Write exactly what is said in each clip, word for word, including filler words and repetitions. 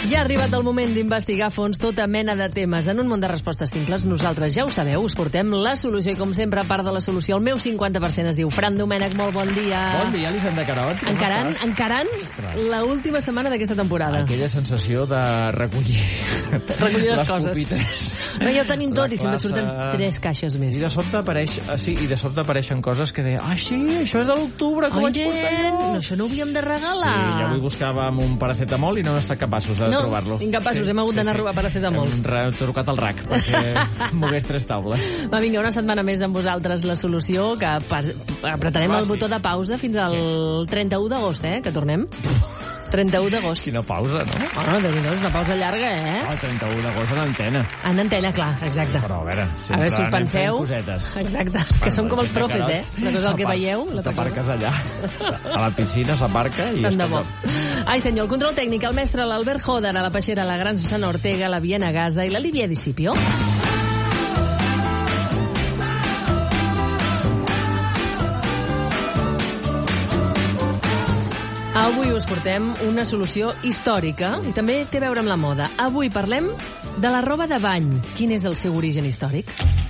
Ja ha arribat el moment d'investigar a fons tota mena de temes. En un món de respostes simples, nosaltres ja ho sabeu, us portem la solució i, com sempre, a part de la solució, el meu cinquanta per cent es diu Fran Domènech, molt bon dia. Bon dia, Elisenda Carot. Encarant, encarant l'última setmana d'aquesta temporada. Aquella sensació de recollir... Recollir les, les coses. Pupitres. No, ja ho tenim tot i sempre et surten tres caixes més. I de sobte apareix, sí, i de sobte apareixen coses que deia, ah, sí, això és de l'octubre, que ho vaig portar jo. No, això no ho havíem de regalar. Sí, ja avui buscàvem un paracetamol i no hem estat capaços de no, trobar-lo. No, incapaços, sí, hem hagut d'anar sí, sí. a robar paracetamols. Hem trucat al R A C perquè mogués tres taules. Va, vinga, una setmana més amb vosaltres la solució, que apretarem ah, el sí. botó de pausa fins al sí. trenta-u d'agost, eh, que tornem. trenta-u d'agost. Quina pausa, no? Oh, no, és una pausa llarga, eh? Ah, trenta-u d'agost en antena. En antena, clar, exacte. Però, a veure, a veure si us penseu... Exacte, que som com els profes, eh? Una cosa el que veieu... T'aparques allà, a la piscina, s'aparca i... Tant de bo. Ai, senyor, el control tècnic, el mestre, l'Albert Joder, a la Peixera, la Gran Susana Ortega, la Viena Gaza i la Lídia Discipio. Avui us portem una solució històrica i també té a veure amb la moda. Avui parlem de la roba de bany. Quin és el seu origen històric?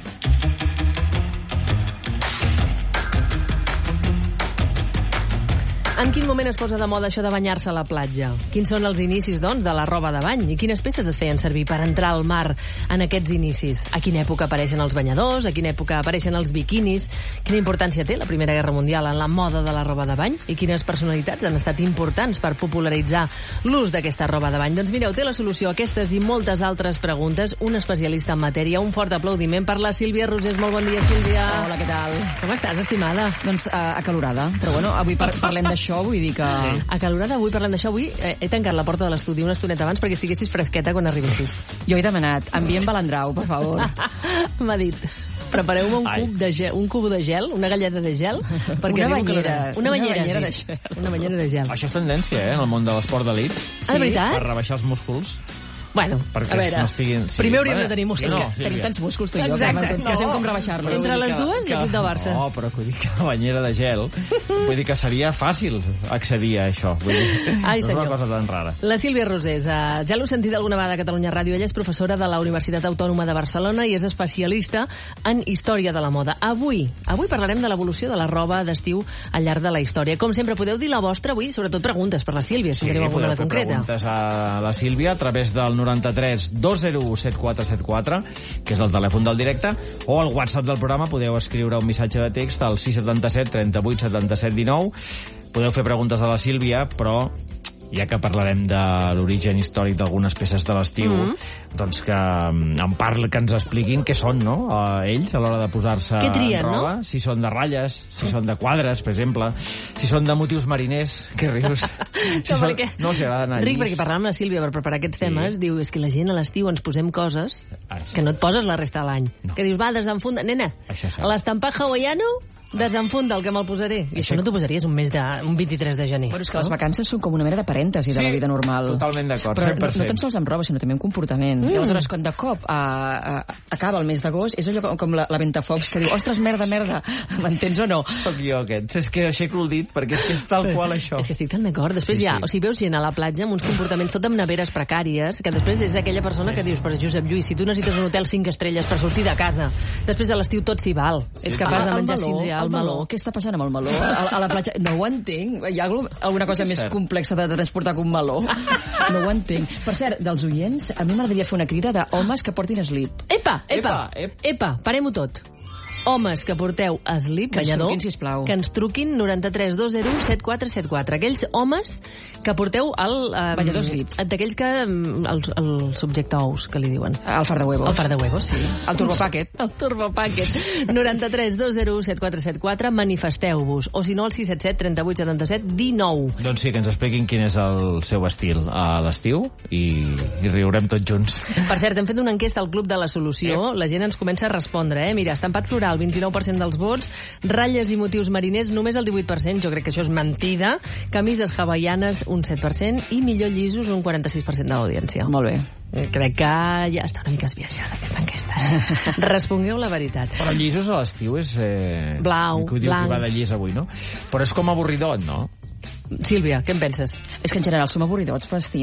En quin moment es posa de moda això de banyar-se a la platja? Quins són els inicis, doncs, de la roba de bany? I quines peces es feien servir per entrar al mar en aquests inicis? A quina època apareixen els banyadors? A quina època apareixen els biquinis? Quina importància té la Primera Guerra Mundial en la moda de la roba de bany? I quines personalitats han estat importants per popularitzar l'ús d'aquesta roba de bany? Doncs mireu, té la solució a aquestes i moltes altres preguntes. Un especialista en matèria. Un fort aplaudiment per la Sílvia Rosés. Molt bon dia, Sílvia. Hola, què tal? Com estàs, estimada? Doncs uh, acalorada. Però bueno, avui par parlem d'això. Això, vull dir que... Sí. Acalorada, avui parlem d'això. Avui eh, he tancat la porta de l'estudi una estoneta abans perquè estiguessis fresqueta quan arribessis. Jo he demanat, enviem Balandrau, per favor. M'ha dit, prepareu-me un cub de gel, un cubo de gel, una galleta de gel, perquè una banyera, una banyera, una banyera sí. de gel. Una banyera de gel. Això és tendència, eh, en el món de l'esport d'elit. Sí, ah, veritat? Per rebaixar els músculs. Bueno, perquè a veure, no estiguin... sí, primer hauríem vale. de tenir músculs. No, no, tenim tants músculs, tu i jo, exacte, que, que no. com rebaixar-los. Entre les dues i equip de Barça. No, però vull dir que la banyera de gel, vull dir que seria fàcil accedir a això. Vull dir, Ai, no és una cosa tan rara. La Sílvia Rosés, uh, ja l'heu sentit alguna vegada a Catalunya Ràdio, ella és professora de la Universitat Autònoma de Barcelona i és especialista en història de la moda. Avui, avui parlarem de l'evolució de la roba d'estiu al llarg de la història. Com sempre, podeu dir la vostra avui, sobretot preguntes per la Sílvia, si sí, teniu alguna de concreta. Sí, podeu fer preguntes a la Sílvia a través del noranta-tres dos zero u set quatre set quatre, que és el telèfon del directe, o al WhatsApp del programa podeu escriure un missatge de text al sis setanta set trenta vuit setanta set dinou. Podeu fer preguntes a la Sílvia, però ja que parlarem de l'origen històric d'algunes peces de l'estiu, mm -hmm. doncs que en part que ens expliquin què són, no?, uh, ells a l'hora de posar-se trien, roba, no? Si són de ratlles, si són de quadres, per exemple, si són de motius mariners, què rius? Si no, són... perquè... no els agrada anar Ric, perquè parlant amb la Sílvia per preparar aquests sí. temes, diu, és que la gent a l'estiu ens posem coses ah, sí. que no et poses la resta de l'any. No. Que dius, va, desenfunda, nena, l'estampat hawaiano, desenfunda el que me'l posaré. I això no t'ho posaries un mes de, un vint-i-tres de gener. Però és que no? Les vacances són com una mena de parèntesi sí, de la vida normal. Totalment d'acord, cent per cent. Però no, no tan sols amb roba, sinó també amb comportament. Mm. I aleshores, quan de cop a, a, acaba el mes d'agost, és allò com, com la, la Ventafocs que diu, ostres, merda, merda, m'entens o no? Soc jo aquest. És que aixeco el dit, perquè és que és tal qual això. És que estic tan d'acord. Després sí, ja, sí. o sigui, veus gent a la platja amb uns comportaments tot amb neveres precàries, que després és aquella persona sí, que dius, però Josep Lluís, si tu necessites un hotel cinc estrelles per sortir de casa, després de l'estiu tot s'hi val. Sí. Ets capaç de menjar cindrià al meló. Què està passant amb el meló a, a la platja? No ho entenc. Hi ha alguna cosa més complexa de transportar que un meló? No ho entenc. Per cert, dels oients, a mi m'agradaria fer una crida d'homes que portin slip. Epa, epa, epa, epa parem-ho tot. Homes que porteu slip, que banyador, ens truquin, sisplau. Que ens truquin noranta-tres dos zero u set quatre set quatre. Aquells homes que porteu el... Um, banyador slip. D'aquells que... Um, el, el subjecte ous, que li diuen. El far de huevos. El far de huevos, sí. El turbo packet. El turbo packet. noranta-tres dos zero u set quatre set quatre. Manifesteu-vos. O si no, el sis set set trenta vuit setanta set dinou. Doncs sí, que ens expliquin quin és el seu estil a l'estiu i, i riurem tots junts. Per cert, hem fet una enquesta al Club de la Solució. Eh? La gent ens comença a respondre, eh? Mira, estampat floral, el vint-i-nou per cent dels vots, ratlles i motius mariners, només el divuit per cent, jo crec que això és mentida, camises hawaianes, un set per cent, i millor llisos, un quaranta-sis per cent de l'audiència. Molt bé. Crec que ja està una mica esbiaixada, aquesta enquesta. Respongueu la veritat. Però llisos a l'estiu és... Eh... Blau, que ho diu blanc. Que va de llis avui, no? Però és com avorridot, no? Sílvia, què en penses? És que en general som avorridots vestint.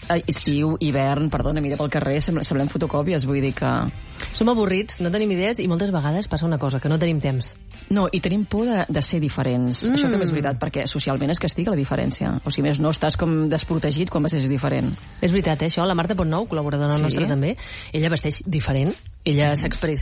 estiu, hivern, perdona, mira pel carrer, semblem, semblem fotocòpies, vull dir que... Som avorrits, no tenim idees i moltes vegades passa una cosa, que no tenim temps. No, i tenim por de, de ser diferents. Mm. Això també és veritat, perquè socialment es castiga la diferència. O sigui, més no estàs com desprotegit quan vas a ser diferent. És veritat, eh, això. La Marta Pontnou, col·laboradora sí. nostra també, ella vesteix diferent, ella s'expressa